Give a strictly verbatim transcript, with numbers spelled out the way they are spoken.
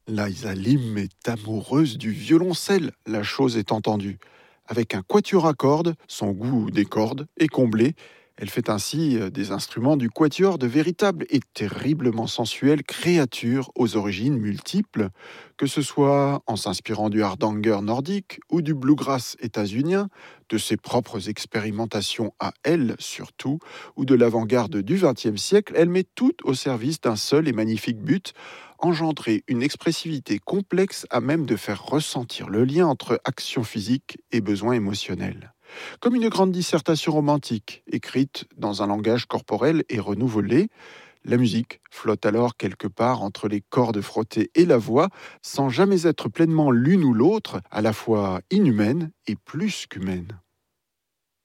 Liza Lim est amoureuse du violoncelle, la chose est entendue. Avec un quatuor à cordes, son goût des cordes est comblé. Elle fait ainsi euh, des instruments du quatuor de véritables et terriblement sensuelles créatures aux origines multiples, que ce soit en s'inspirant du hardanger nordique ou du bluegrass états-unien, de ses propres expérimentations à elle surtout, ou de l'avant-garde du vingtième siècle, elle met tout au service d'un seul et magnifique but: engendrer une expressivité complexe à même de faire ressentir le lien entre action physique et besoin émotionnel. Comme une grande dissertation romantique, écrite dans un langage corporel et renouvelé, la musique flotte alors quelque part entre les cordes frottées et la voix, sans jamais être pleinement l'une ou l'autre, à la fois inhumaine et plus qu'humaine.